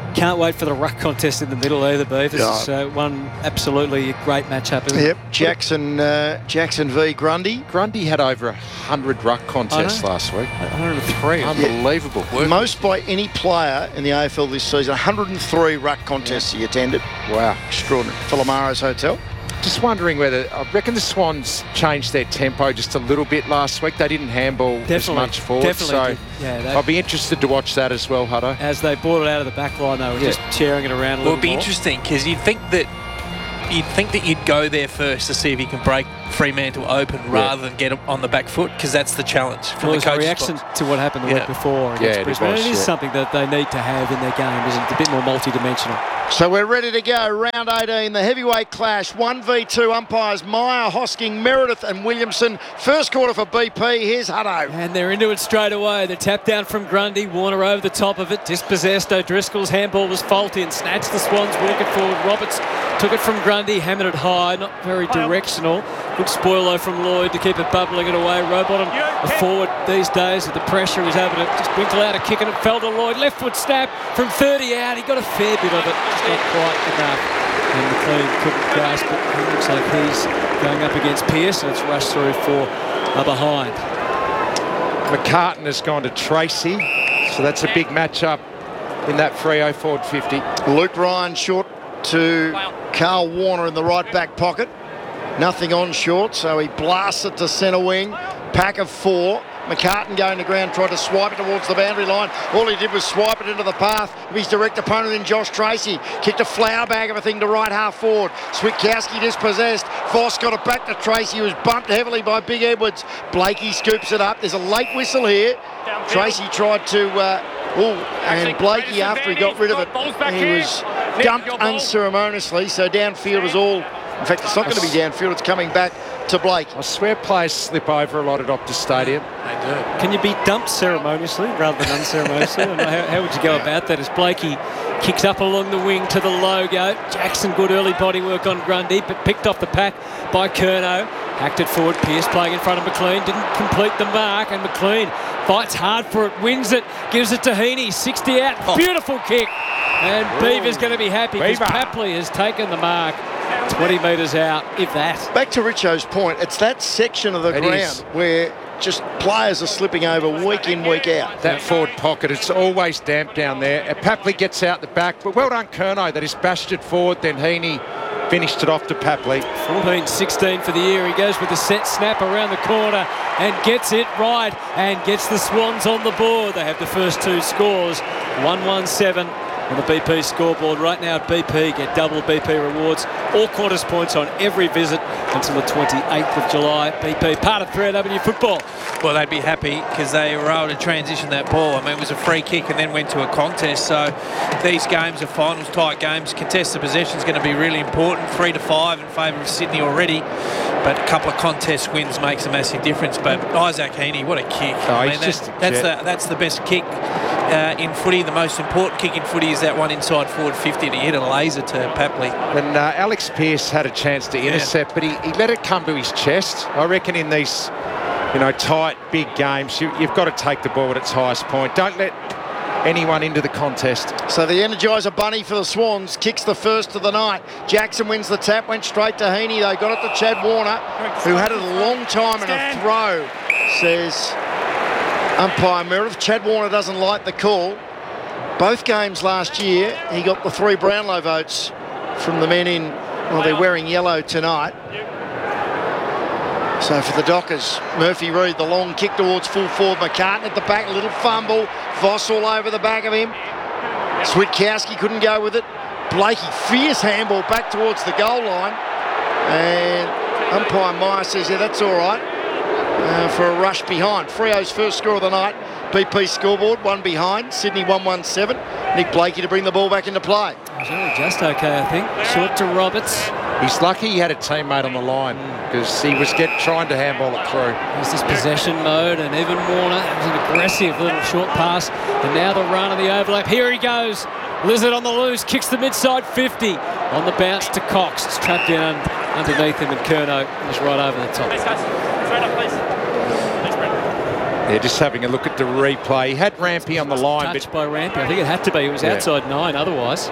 Can't wait for the ruck contest in the middle either, Beef. This is one absolutely great matchup, isn't it? Yep, Jackson v Grundy. Grundy had over 100 ruck contests last week. 103. Unbelievable. Yeah. Most by any player in the AFL this season. 103 ruck contests he attended. Wow. Extraordinary. Philamaro's Hotel. Just wondering whether, I reckon the Swans changed their tempo just a little bit last week. They didn't handball as much forward. So I'll be interested to watch that as well, Hutto. As they brought it out of the back line, they were just tearing it around a little more. It'd be interesting because you'd think that you'd go there first to see if you can break Fremantle open rather than get them on the back foot, because that's the challenge from the coach's reaction to what happened the week before against Brisbane. It is something that they need to have in their game, isn't it? A bit more multi-dimensional. So we're ready to go. Round 18, the heavyweight clash. 1v2 umpires Meyer, Hosking, Meredith and Williamson. First quarter for BP. Here's Hutto. And they're into it straight away. The tap down from Grundy. Warner over the top of it. Dispossessed. O'Driscoll's handball was faulty and snatched the Swans. Walk it forward. Roberts took it from Grundy. Hammered it high. Not very directional. Good spoil though from Lloyd to keep it bubbling it away. Rowbottom forward these days with the pressure. He's able to just winkle out a kick and it fell to Lloyd. Left foot snap from 30 out. He got a fair bit of it. Just not quite enough. And McLean couldn't grasp it. It looks like he's going up against Pearce and it's rushed through for a behind. McCartan has gone to Tracy. So that's a big matchup in that Freo forward 50. Luke Ryan short to Carl Warner in the right back pocket. Nothing on short, so he blasts it to centre wing. Pack of 4. McCartan going to ground, tried to swipe it towards the boundary line. All he did was swipe it into the path of his direct opponent in Josh Tracy. Kicked a flower bag of a thing to right half forward. Switkowski dispossessed. Voss got it back to Tracy, who was bumped heavily by Big Edwards. Blakey scoops it up. There's a late whistle here. Tracy tried to... and Blakey, after he got rid of it, he was dumped unceremoniously, so downfield was all... In fact, it's not going to be downfield, it's coming back to Blake. I swear players slip over a lot at Optus Stadium. They do. Can you be dumped ceremoniously rather than unceremoniously? how would you go about that as Blakey kicks up along the wing to the logo? Jackson, good early body work on Grundy, but picked off the pack by Curnow. Hacked it forward, Pearce playing in front of McLean, didn't complete the mark, and McLean fights hard for it, wins it, gives it to Heaney, 60 out, beautiful kick. And Beaver's going to be happy because Papley has taken the mark. 20 metres out, if that. Back to Richo's point, it's that section of the ground where just players are slipping over week in, week out. That forward pocket, it's always damp down there. Papley gets out the back, but well done Curnow that is bashed it forward, then Heaney finished it off to Papley. 14-16 for the year. He goes with a set snap around the corner and gets it right and gets the Swans on the board. They have the first 2 scores, 1-1-7. On the BP scoreboard right now at BP, get double BP rewards, all Qantas points on every visit until the 28th of July. BP, part of 3AW football. Well, they'd be happy because they were able to transition that ball. I mean, it was a free kick and then went to a contest. So these games are finals type games. Contested possession is going to be really important. 3-5 in favour of Sydney already. But a couple of contest wins makes a massive difference. But Isaac Heaney, what a kick. That's the best kick in footy. The most important kick in footy is that one inside forward 50 to hit a laser to Papley. And Alex Pearce had a chance to intercept, but he let it come to his chest. I reckon in these, tight, big games, you've got to take the ball at its highest point. Don't let anyone into the contest. So the Energizer Bunny for the Swans kicks the first of the night. Jackson wins the tap, went straight to Heaney. They got it to Chad Warner, who had it a long time in a throw, says umpire Meredith. Chad Warner doesn't like the call. Both games last year, he got the 3 Brownlow votes from the men in, well, they're wearing yellow tonight. So for the Dockers, Murphy Reid, the long kick towards full forward. McCartan at the back, a little fumble. Voss all over the back of him. Switkowski couldn't go with it. Blakey, fierce handball back towards the goal line. And umpire Meyer says, yeah, that's all right. For a rush behind. Freo's first score of the night. BP scoreboard, 1 behind. Sydney 1-1-7. Nick Blakey to bring the ball back into play. He's only just okay, I think. Short to Roberts. He's lucky he had a teammate on the line because he was trying to handball it through. There's this possession mode, and Evan Warner, it was an aggressive little short pass. And now the run and the overlap. Here he goes. Lizard on the loose, kicks the mid-side 50. On the bounce to Cox. It's trapped in underneath him, and Curnow is right over the top. They're just having a look at the replay. He had Rampy on the line. Touched by Rampy. I think it had to be. It was outside 9 otherwise.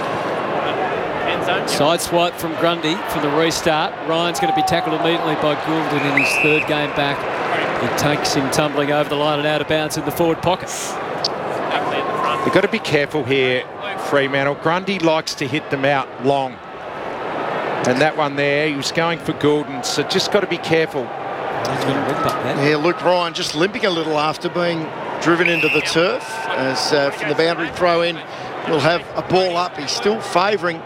Side swipe from Grundy from the restart. Ryan's going to be tackled immediately by Goulden in his 3rd game back. He takes him tumbling over the line and out of bounds in the forward pocket. They've got to be careful here, Fremantle. Grundy likes to hit them out long. And that one there, he was going for Goulden, so just got to be careful. Yeah, Luke Ryan just limping a little after being driven into the turf. As from the boundary throw in, we'll have a ball up. He's still favouring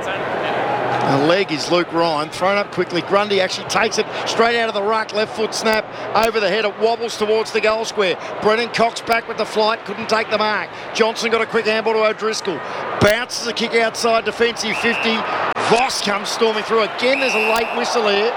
a leg is Luke Ryan. Thrown up quickly. Grundy actually takes it straight out of the ruck. Left foot snap over the head. It wobbles towards the goal square. Brennan Cox back with the flight. Couldn't take the mark. Johnson got a quick handball to O'Driscoll. Bounces a kick outside defensive 50. Voss comes storming through. Again, there's a late whistle here.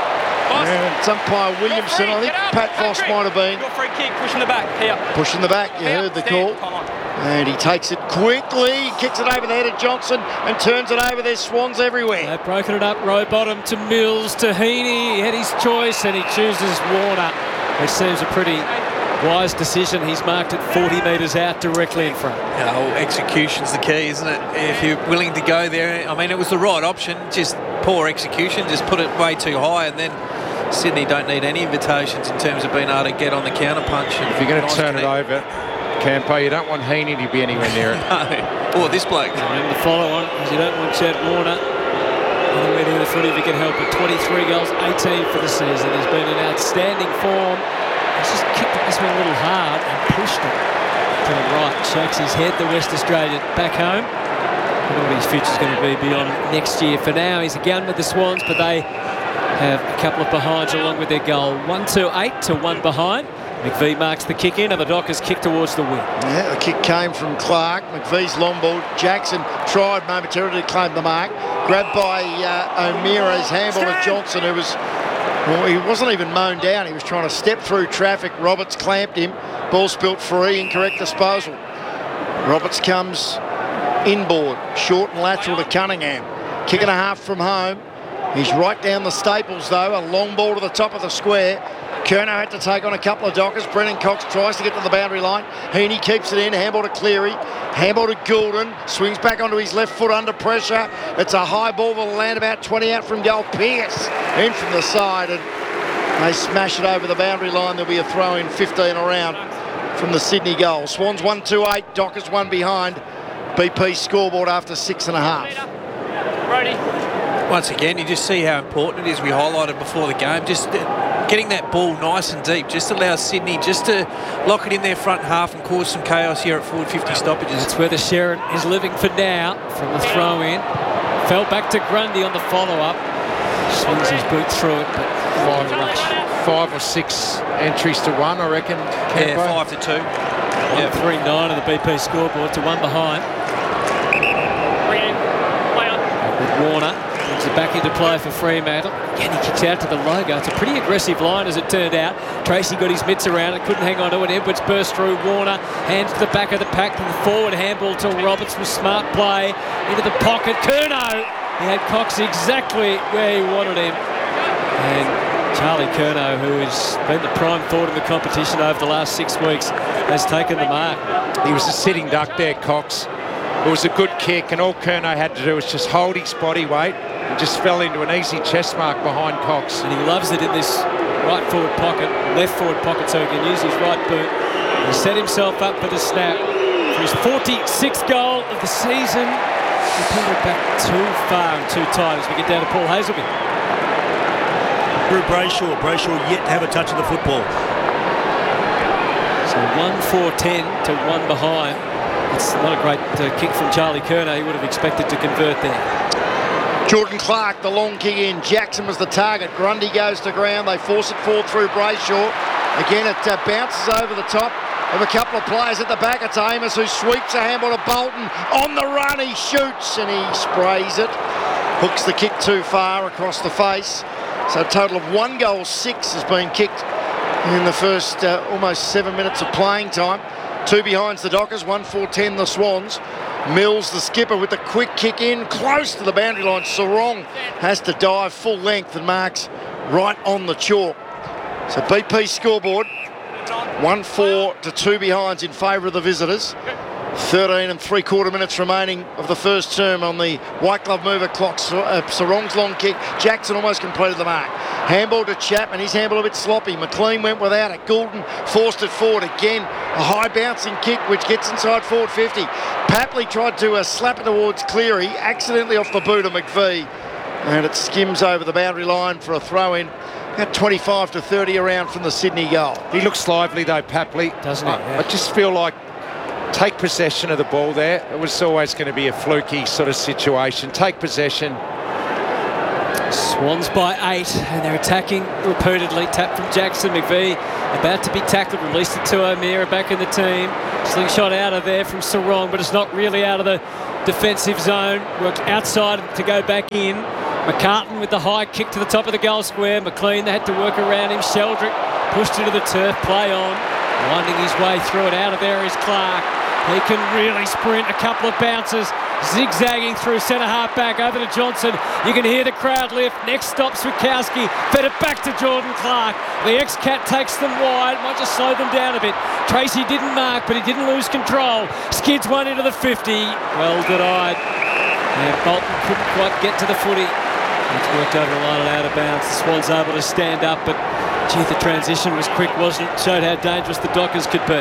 And it's umpire Williamson. I think Pat Voss might have been. Your free kick, pushing the back. Here. Pushing the back. You heard the call. And he takes it quickly, kicks it over the head of Johnson and turns it over. There's Swans everywhere. They've broken it up, row bottom to Mills, to Heaney. He had his choice and he chooses Warner, which seems a pretty wise decision. He's marked it 40 metres out directly in front. Execution's the key, isn't it? If you're willing to go there, I mean, it was the right option, just poor execution, just put it way too high, and then Sydney don't need any invitations in terms of being able to get on the counter punch. If you're going to turn it over, Campo, you don't want Heaney to be anywhere near it. No. Or this bloke. And the follow-on, because you don't want Chad Warner anywhere near the footy if you can help it. 23 goals, 18 for the season. He's been in outstanding form. He's just kicked it this one a little hard and pushed it to the right. Shakes his head, the West Australian back home. I don't know what his future's going to be beyond next year. For now, he's a gun with the Swans, but they have a couple of behinds along with their goal. 1-2-8 to 1 behind. McVie marks the kick in and the Dockers kick towards the win. Yeah, the kick came from Clark. McVie's long ball. Jackson tried momentarily to claim the mark. Grabbed by O'Meara's handball to Johnson, who was... Well, he wasn't even mown down. He was trying to step through traffic. Roberts clamped him. Ball spilt free. Incorrect disposal. Roberts comes inboard. Short and lateral to Cunningham. Kick and a half from home. He's right down the staples, though. A long ball to the top of the square. Curnow had to take on a couple of Dockers. Brennan Cox tries to get to the boundary line. Heaney keeps it in. Handball to Cleary. Handball to Goulden. Swings back onto his left foot under pressure. It's a high ball will land about 20 out from goal. Pearce in from the side, and they smash it over the boundary line. There'll be a throw in 15 around from the Sydney goal. Swans 1-2-8. Dockers 1 behind. BP scoreboard after 6.5. Once again, you just see how important it is. We highlighted before the game. Just getting that ball nice and deep just allows Sydney just to lock it in their front half and cause some chaos here at forward 50 stoppages. That's where the Sharon is living for now from the throw in. Fell back to Grundy on the follow-up. Swings his boot through it, but long rush. 5 or 6 entries to 1, I reckon. Yeah, 5 to 2. Yeah, 3-9 of the BP scoreboard to 1 behind. Warner brings it back into play for Fremantle. Again, he kicks out to the logo. It's a pretty aggressive line as it turned out. Tracy got his mitts around it, couldn't hang on to it. Edwards burst through. Warner hands to the back of the pack and the forward handball to Roberts with smart play into the pocket. Curnow, he had Cox exactly where he wanted him. And Charlie Curnow, who has been the prime forward in the competition over the last 6 weeks, has taken the mark. He was a sitting duck there, Cox. It was a good kick, and all Curnow had to do was just hold his body weight and just fell into an easy chest mark behind Cox. And he loves it in this right forward pocket, left forward pocket, so he can use his right boot. He set himself up for the snap for his 46th goal of the season. He pulled it back too far and too tight as we get down to Paul Hazelby. Drew Brayshaw yet to have a touch of the football. So 1-4-10 to 1 behind. It's not a great kick from Charlie Curnow. He would have expected to convert there. Jordan Clark, the long kick in. Jackson was the target. Grundy goes to ground. They force it forward through Brayshaw. Again, it bounces over the top of a couple of players at the back. It's Amos who sweeps a handball to Bolton. On the run, he shoots and he sprays it. Hooks the kick too far across the face. So a total of 1 goal, 6 has been kicked in the first almost 7 minutes of playing time. 2 behinds the Dockers, 1-4-10 the Swans. Mills, the skipper, with the quick kick in, close to the boundary line. Sarong has to dive full length and marks right on the chalk. So BP scoreboard, 1-4 to 2 behinds in favour of the visitors. 13 and 3/4 minutes remaining of the first term on the white glove mover clock. Sarong's long kick. Jackson almost completed the mark. Handball to Chapman. His handball a bit sloppy. McLean went without it. Goulden forced it forward again. A high bouncing kick which gets inside forward 50. Papley tried to slap it towards Cleary. Accidentally off the boot of McVie. And it skims over the boundary line for a throw in. About 25 to 30 around from the Sydney goal. He looks lively though, Papley. Doesn't he? Yeah. I just feel like take possession of the ball there. It was always going to be a fluky sort of situation. Take possession. Swans by 8 and they're attacking repeatedly. Tap from Jackson. McVie about to be tackled. Released it to O'Meara back in the team. Slingshot out of there from Sarong, but it's not really out of the defensive zone. Worked outside to go back in. McCartan with the high kick to the top of the goal square. McLean, they had to work around him. Sheldrick pushed into the turf. Play on. Winding his way through it. Out of there is Clark. He can really sprint. A couple of bounces. Zigzagging through centre half back over to Johnson. You can hear the crowd lift. Next stop Switkowski. Fed it back to Jordan Clark. The ex-Cat takes them wide. Might just slow them down a bit. Tracy didn't mark, but he didn't lose control. Skids one into the 50. Well denied. And Bolton couldn't quite get to the footy. It's worked over the line and out of bounds. The Swans able to stand up, but gee, the transition was quick, wasn't it? Showed how dangerous the Dockers could be.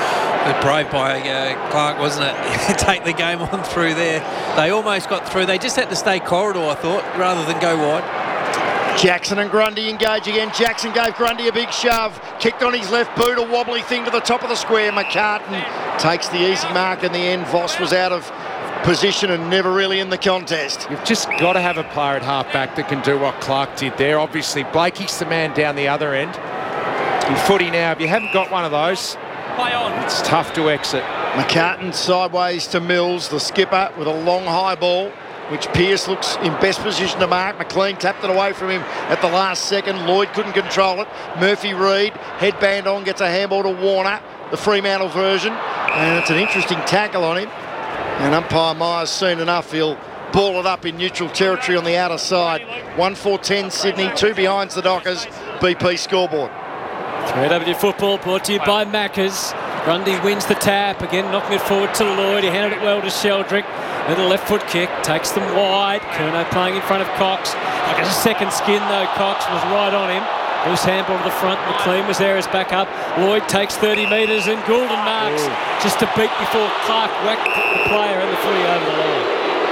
Brave by Clark, wasn't it? Take the game on through there. They almost got through. They just had to stay corridor, I thought, rather than go wide. Jackson and Grundy engage again. Jackson gave Grundy a big shove. Kicked on his left boot, a wobbly thing to the top of the square. McCartan takes the easy mark in the end. Voss was out of position and never really in the contest. You've just got to have a player at half-back that can do what Clark did there. Obviously, Blakey's the man down the other end. In footy now, if you haven't got one of those, it's tough to exit. McCartan sideways to Mills, the skipper, with a long high ball, which Pearce looks in best position to mark. McLean tapped it away from him at the last second. Lloyd couldn't control it. Murphy-Reid, headband on, gets a handball to Warner, the Fremantle version. And it's an interesting tackle on him. And umpire Myers, soon enough, he'll ball it up in neutral territory on the outer side. 1-4-10 Sydney, 2 behinds the Dockers. BP scoreboard. 3AW football brought to you by Maccas. Grundy wins the tap. Again, knocking it forward to Lloyd. He handed it well to Sheldrick. With a left foot kick. Takes them wide. Curnow playing in front of Cox. Like a second skin though. Cox was right on him. Loose handball to the front. McLean was there as backup. Lloyd takes 30 metres and Goulden marks just to beat before Clark whacked the player and the footy over the line.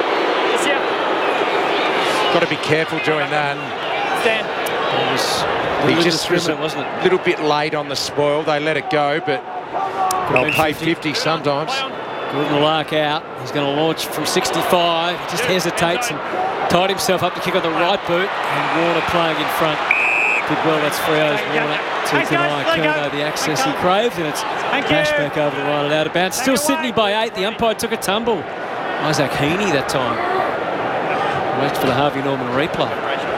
Got to be careful doing that. He just was a little bit late on the spoil. They let it go, but they'll pay 50 sometimes. Goulden will arc out. He's going to launch from 65. He just hesitates and tied himself up to kick on the right boot. And Warner playing in front. Did well, that's Freo's Warner to deny Curnow the access he craved, and it's dashed back over the line and out of bounds. Still Sydney by 8. The umpire took a tumble. Isaac Heaney that time. Wait for the Harvey Norman replay.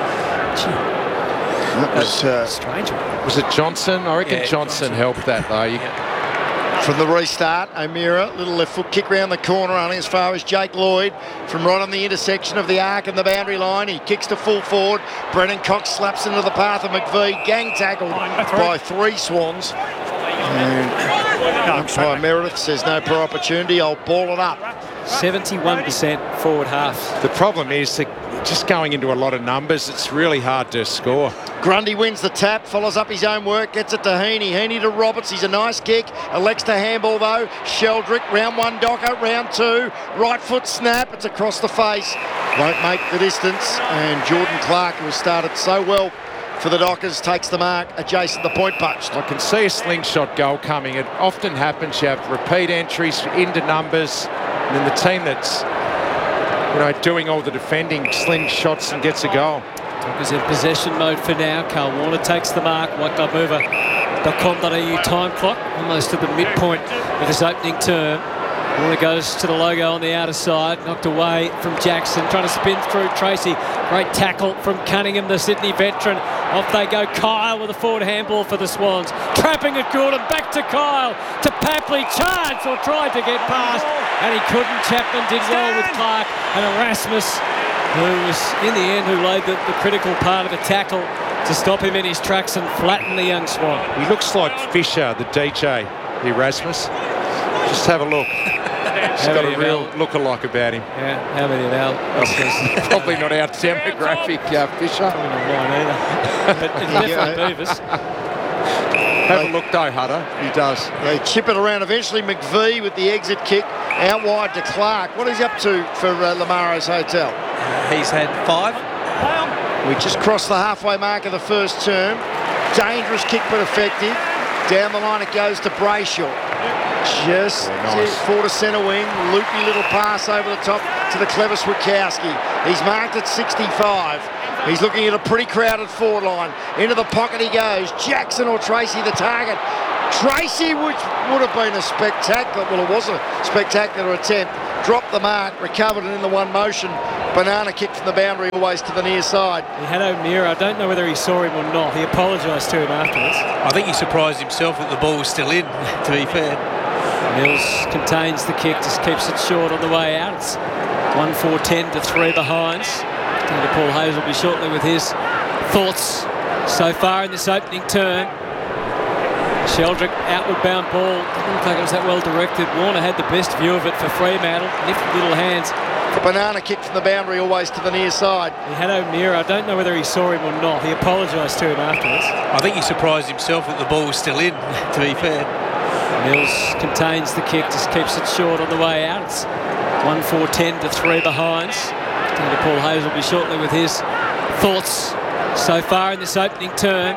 That was strange. Was it Johnson? I reckon Johnson helped that though. From the restart, O'Meara, little left foot kick round the corner, only as far as Jake Lloyd. From right on the intersection of the arc and the boundary line, he kicks to full forward. Brennan Cox slaps into the path of McVie. Gang tackled by 3 Swans. And umpire Meredith says no poor opportunity, I'll ball it up. 71% forward half. The problem is that just going into a lot of numbers, it's really hard to score. Grundy wins the tap, follows up his own work, gets it to Heaney. Heaney to Roberts, he's a nice kick. Elects to handball though. Sheldrick, round 1 Docker, round 2. Right foot snap, it's across the face. Won't make the distance. And Jordan Clark, who has started so well for the Dockers, takes the mark adjacent the point post. I can see a slingshot goal coming. It often happens. You have repeat entries into numbers, and then the team that's doing all the defending slingshots and gets a goal. Dockers in possession mode for now. Carl Warner takes the mark. White glove mover. .com.au time clock almost at the midpoint of his opening term. Warner goes to the logo on the outer side, knocked away from Jackson, trying to spin through Tracy. Great tackle from Cunningham, the Sydney veteran. Off they go. Kyle with a forward handball for the Swans. Trapping at Goulden, back to Kyle, to Papley, charged or tried to get past, and he couldn't. Chapman did well with Clark, and Erasmus, who was in the end, who laid the critical part of the tackle, to stop him in his tracks and flatten the young Swan. He looks like Fisher, the DJ, Erasmus. Just have a look. He's got a real look-alike about him. Yeah, how about him, Al? Probably not our demographic, Fisher. Probably not mine either. But it's definitely Beavers. Have a look though, Hutter. He does. They chip it around. Eventually McVie with the exit kick out wide to Clark. What is he up to for Lamaro's Hotel? He's had 5. We just crossed the halfway mark of the first term. Dangerous kick but effective. Down the line it goes to Brayshaw. Just for the centre wing. Loopy little pass over the top to the clever Switkowski. He's marked at 65. He's looking at a pretty crowded forward line. Into the pocket he goes. Jackson or Tracy the target. Tracy, which would have been a spectacular, well, it was a spectacular attempt. Dropped the mark, recovered it in the one motion. Banana kick from the boundary, always to the near side. He had O'Meara. I don't know whether he saw him or not. He apologised to him afterwards. I think he surprised himself that the ball was still in, to be fair. Mills contains the kick, just keeps it short on the way out. It's 1-4-10 to 3 behind. Paul Hazelby shortly with his thoughts so far in this opening turn. Sheldrick, outward bound ball. Didn't look like it was that well directed. Warner had the best view of it for Fremantle. Nifty little hands. The banana kick from the boundary, always to the near side. He had O'Meara. I don't know whether he saw him or not. He apologised to him afterwards. I think he surprised himself that the ball was still in, to be fair. Mills contains the kick, just keeps it short on the way out. It's 1-4-10 to 3 behind. Paul Hazelby shortly with his thoughts so far in this opening turn.